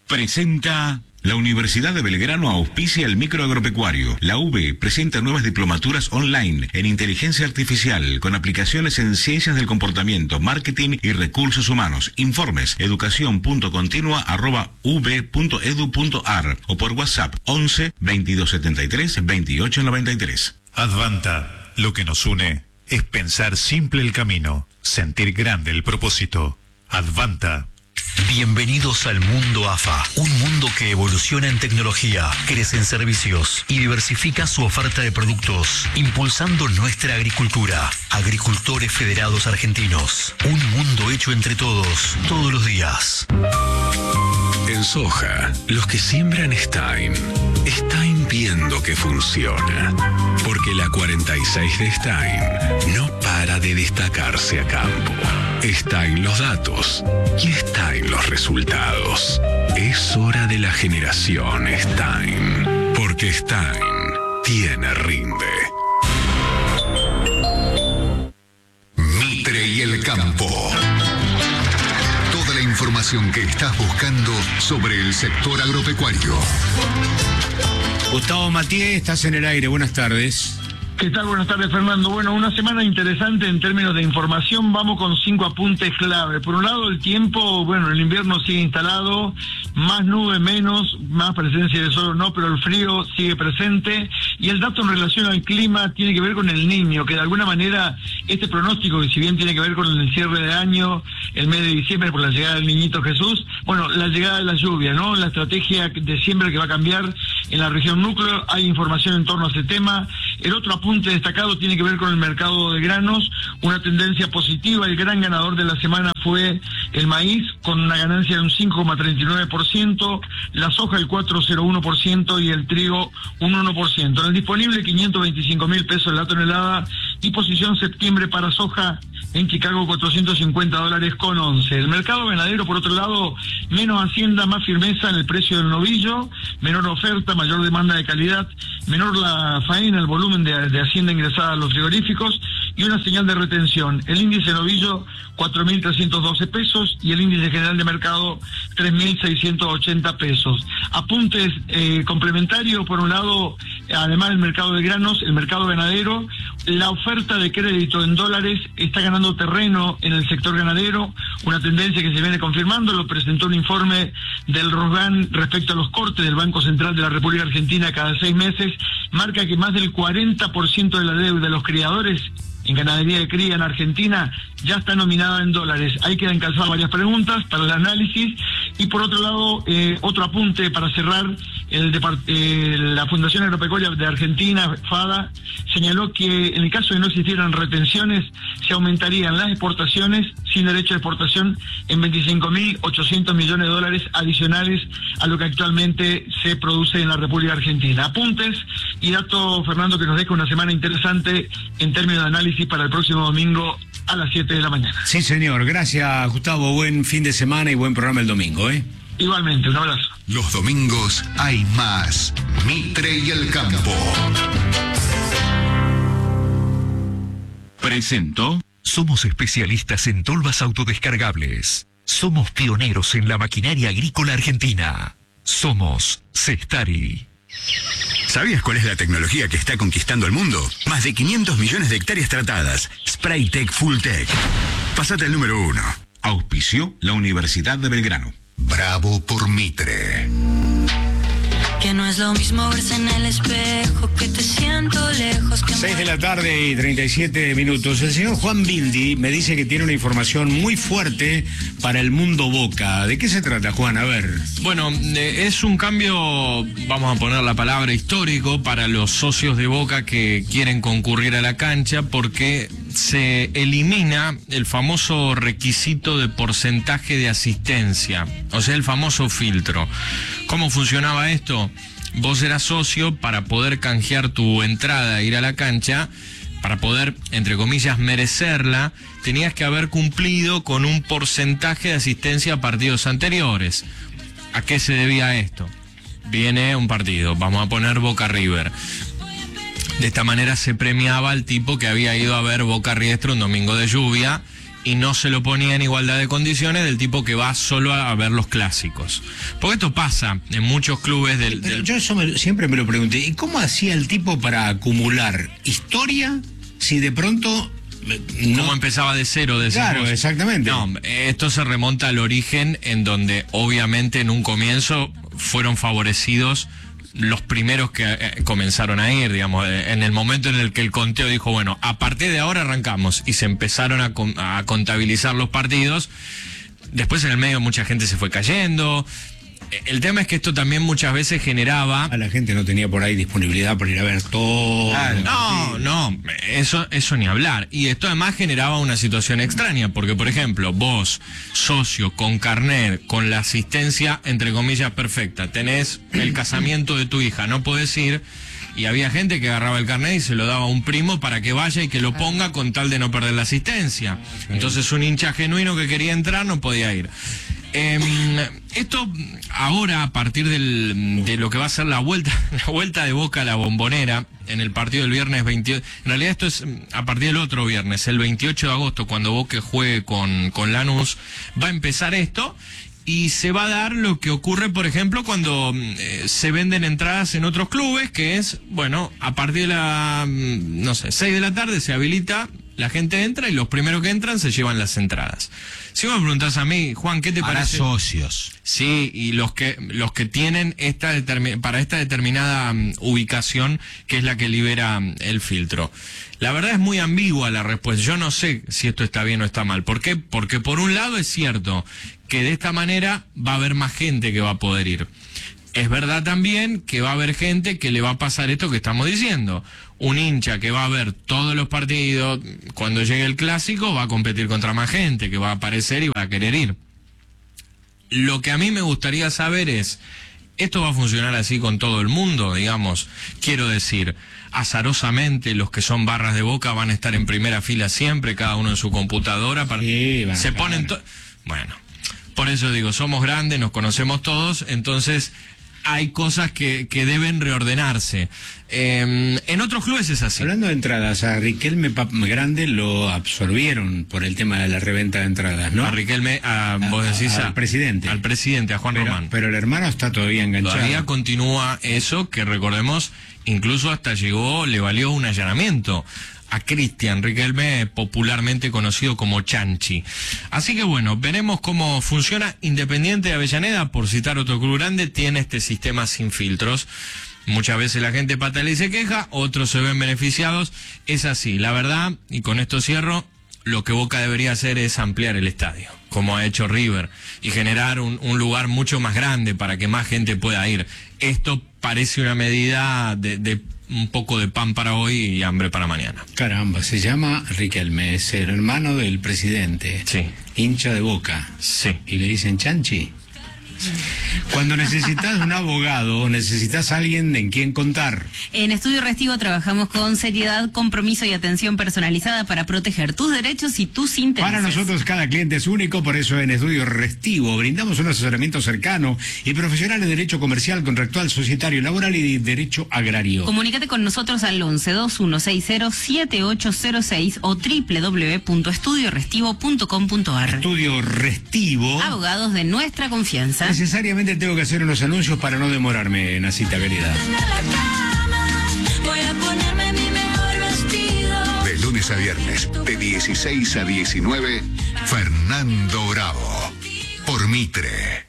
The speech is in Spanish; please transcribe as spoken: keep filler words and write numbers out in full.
Presenta... La Universidad de Belgrano auspicia el microagropecuario. La U B presenta nuevas diplomaturas online en inteligencia artificial con aplicaciones en ciencias del comportamiento, marketing y recursos humanos. Informes educación punto continua arroba u b punto edu punto ar o por WhatsApp once, veintidós setenta y tres, veintiocho noventa y tres. Advanta, lo que nos une es pensar simple el camino, sentir grande el propósito. Advanta. Bienvenidos al mundo A F A, un mundo que evoluciona en tecnología, crece en servicios y diversifica su oferta de productos, impulsando nuestra agricultura. Agricultores Federados Argentinos, un mundo hecho entre todos, todos los días. En soja, los que siembran Stein, Stein viendo que funciona. Porque la cuarenta y seis de Stein no para de destacarse a campo. Stein los datos y Stein los resultados. Es hora de la generación Stein. Porque Stein tiene rinde. Mitre y el campo. Toda la información que estás buscando sobre el sector agropecuario. Gustavo Matié, estás en el aire. Buenas tardes. ¿Qué tal? Buenas tardes, Fernando. Bueno, una semana interesante en términos de información. Vamos con cinco apuntes clave. Por un lado, el tiempo, bueno, el invierno sigue instalado, más nube, menos, más presencia de sol o no, pero el frío sigue presente. Y el dato en relación al clima tiene que ver con el Niño, que de alguna manera este pronóstico, que si bien tiene que ver con el cierre de año, el mes de diciembre por la llegada del Niñito Jesús, bueno, la llegada de la lluvia, ¿no? La estrategia de siembra que va a cambiar en la región núcleo, hay información en torno a ese tema. El otro apunte destacado tiene que ver con el mercado de granos, una tendencia positiva. El gran ganador de la semana fue el maíz, con una ganancia de un cinco coma treinta y nueve por ciento, la soja el cuatro coma cero uno por ciento y el trigo un uno por ciento. En el disponible, quinientos veinticinco mil pesos la tonelada, y posición septiembre para soja en Chicago, cuatrocientos cincuenta dólares con once. El mercado ganadero, por otro lado, menos hacienda, más firmeza en el precio del novillo, menor oferta, mayor demanda de calidad, menor la faena, el volumen de, de hacienda ingresada a los frigoríficos y una señal de retención. El índice novillo, cuatro mil trescientos doce pesos y el índice general de mercado, tres mil seiscientos ochenta pesos. Apuntes eh, complementarios, por un lado, además del mercado de granos, el mercado ganadero, la oferta de crédito en dólares está ganando terreno en el sector ganadero, una tendencia que se viene confirmando. Lo presentó un informe del ROSGAN respecto a los cortes del Banco Central de la República Argentina cada seis meses, marca que más del cuarenta por ciento de la deuda de los criadores en ganadería de cría en Argentina ya está nominada en dólares. Ahí quedan calzadas varias preguntas para el análisis. Y por otro lado, eh, otro apunte para cerrar, el Depart eh, la Fundación Agropecuaria de Argentina, FADA, señaló que en el caso de no existieran retenciones, se aumentarían las exportaciones sin derecho de exportación en veinticinco mil ochocientos millones de dólares adicionales a lo que actualmente se produce en la República Argentina. Apuntes y datos, Fernando, que nos deja una semana interesante en términos de análisis para el próximo domingo a las siete de la mañana. Sí, señor. Gracias, Gustavo. Buen fin de semana y buen programa el domingo, ¿eh? Igualmente, un abrazo. Los domingos hay más Mitre y el campo. Presento. Somos especialistas en tolvas autodescargables. Somos pioneros en la maquinaria agrícola argentina. Somos Cestari. ¿Sabías cuál es la tecnología que está conquistando el mundo? Más de quinientos millones de hectáreas tratadas. Spraytec Fulltech. Pasate al número uno. Auspició la Universidad de Belgrano. Bravo por Mitre. Que no es lo mismo verse en el espejo, que te siento lejos. Que seis de la tarde y treinta y siete minutos. El señor Juan Bindi me dice que tiene una información muy fuerte para el mundo Boca. ¿De qué se trata, Juan? A ver. Bueno, eh, es un cambio, vamos a poner la palabra histórico, para los socios de Boca que quieren concurrir a la cancha, porque se elimina el famoso requisito de porcentaje de asistencia, o sea, el famoso filtro. ¿Cómo funcionaba esto? Vos eras socio para poder canjear tu entrada a ir a la cancha, para poder, entre comillas, merecerla, tenías que haber cumplido con un porcentaje de asistencia a partidos anteriores. ¿A qué se debía esto? Viene un partido, vamos a poner Boca River. De esta manera se premiaba al tipo que había ido a ver Boca Riestra un domingo de lluvia y no se lo ponía en igualdad de condiciones del tipo que va solo a ver los clásicos. Porque esto pasa en muchos clubes del... Pero del... yo eso me, siempre me lo pregunté, ¿y cómo hacía el tipo para acumular historia si de pronto... No. ¿Cómo empezaba de cero? Decimos. Claro, exactamente. No, esto se remonta al origen en donde obviamente en un comienzo fueron favorecidos los primeros que eh, comenzaron a ir, digamos, eh, en el momento en el que el conteo dijo, bueno, a partir de ahora arrancamos, y se empezaron a, con, a contabilizar los partidos. Después en el medio mucha gente se fue cayendo. El tema es que esto también muchas veces generaba... A la gente no tenía por ahí disponibilidad para ir a ver todo. Ah, no, no, eso, eso ni hablar. Y esto además generaba una situación extraña, porque por ejemplo, vos, socio, con carnet, con la asistencia, entre comillas, perfecta, tenés el casamiento de tu hija, no podés ir, y había gente que agarraba el carnet y se lo daba a un primo para que vaya y que lo ponga con tal de no perder la asistencia. Entonces un hincha genuino que quería entrar no podía ir. Eh, esto ahora, a partir del, de lo que va a ser la vuelta la vuelta de Boca a la Bombonera en el partido del viernes veintiocho, en realidad esto es a partir del otro viernes, el veintiocho de agosto, cuando Boca juegue con, con Lanús, va a empezar esto. Y se va a dar lo que ocurre, por ejemplo, cuando eh, se venden entradas en otros clubes, que es, bueno, a partir de la, no sé, seis de la tarde se habilita, la gente entra y los primeros que entran se llevan las entradas. Si vos me preguntás a mí, Juan, ¿qué te para parece? Para socios. Sí, y los que los que tienen esta determin- para esta determinada um, ubicación, que es la que libera um, el filtro. La verdad es muy ambigua la respuesta. Yo no sé si esto está bien o está mal. ¿Por qué? Porque por un lado es cierto que de esta manera va a haber más gente que va a poder ir. Es verdad también que va a haber gente que le va a pasar esto que estamos diciendo. Un hincha que va a ver todos los partidos, cuando llegue el clásico va a competir contra más gente que va a aparecer y va a querer ir. Lo que a mí me gustaría saber es, ¿esto va a funcionar así con todo el mundo? Digamos, quiero decir, azarosamente los que son barras de Boca van a estar en primera fila siempre, cada uno en su computadora. Para... Sí, se ponen... To... Bueno, por eso digo, somos grandes, nos conocemos todos, entonces hay cosas que, que deben reordenarse. Eh, en otros clubes es así. Hablando de entradas, a Riquelme Grande lo absorbieron por el tema de la reventa de entradas, ¿no? A Riquelme, a, vos decís a, al a, presidente. Al presidente, a Juan pero, Román. Pero el hermano está todavía enganchado. Todavía continúa eso, que recordemos, incluso hasta llegó, le valió un allanamiento a Cristian Riquelme, popularmente conocido como Chanchi. Así que bueno, veremos cómo funciona. Independiente de Avellaneda, por citar otro club grande, tiene este sistema sin filtros. Muchas veces la gente patala y se queja, otros se ven beneficiados. Es así, la verdad, y con esto cierro, lo que Boca debería hacer es ampliar el estadio, como ha hecho River, y generar un, un lugar mucho más grande para que más gente pueda ir. Esto parece una medida de, de un poco de pan para hoy y hambre para mañana. Caramba, se llama Riquelme, es el hermano del presidente. Sí. Hincha de Boca. Sí. Y le dicen Chanchi. Cuando necesitas un abogado, necesitas a alguien en quien contar. En Estudio Restivo trabajamos con seriedad, compromiso y atención personalizada para proteger tus derechos y tus intereses. Para nosotros cada cliente es único, por eso en Estudio Restivo brindamos un asesoramiento cercano y profesional en derecho comercial, contractual, societario, laboral y derecho agrario. Comunícate con nosotros al once, veintiuno sesenta, siete ocho cero seis o doble u doble u doble u punto estudio restivo punto com punto a r. Estudio Restivo. Abogados de nuestra confianza. Necesariamente tengo que hacer unos anuncios para no demorarme en la cita, querida. De lunes a viernes, de dieciséis a diecinueve, Fernando Bravo, por Mitre.